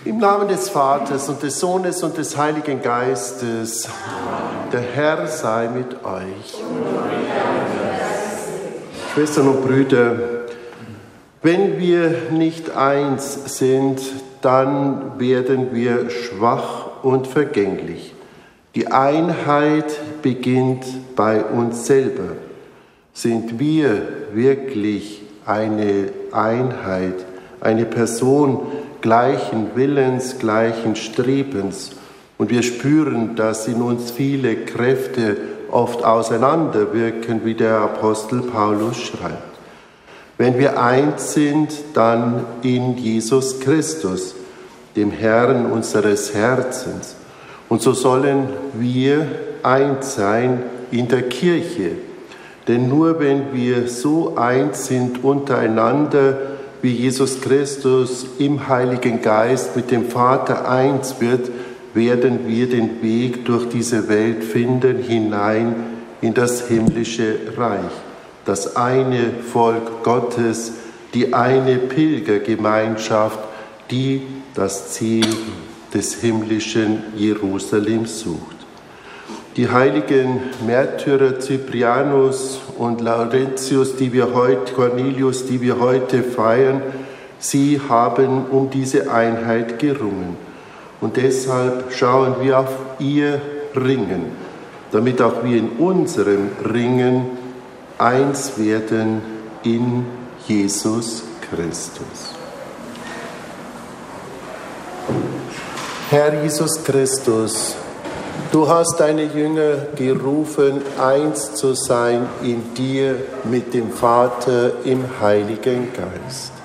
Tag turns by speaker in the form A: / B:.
A: Im Namen des Vaters und des Sohnes und des Heiligen Geistes, der Herr sei mit euch. Schwestern und Brüder, wenn wir nicht eins sind, dann werden wir schwach und vergänglich. Die Einheit beginnt bei uns selber. Sind wir wirklich eine Einheit, eine Person gleichen Willens, gleichen Strebens? Und wir spüren, dass in uns viele Kräfte oft auseinanderwirken, wie der Apostel Paulus schreibt. Wenn wir eins sind, dann in Jesus Christus, dem Herrn unseres Herzens. Und so sollen wir eins sein in der Kirche. Denn nur wenn wir so eins sind untereinander, wie Jesus Christus im Heiligen Geist mit dem Vater eins wird, werden wir den Weg durch diese Welt finden, hinein in das himmlische Reich. Das eine Volk Gottes, die eine Pilgergemeinschaft, die das Ziel des himmlischen Jerusalem sucht. Die heiligen Märtyrer Cyprianus und Laurentius, Cornelius, die wir heute feiern, sie haben um diese Einheit gerungen. Und deshalb schauen wir auf ihr Ringen, damit auch wir in unserem Ringen eins werden in Jesus Christus. Herr Jesus Christus, du hast deine Jünger gerufen, eins zu sein in dir mit dem Vater im Heiligen Geist.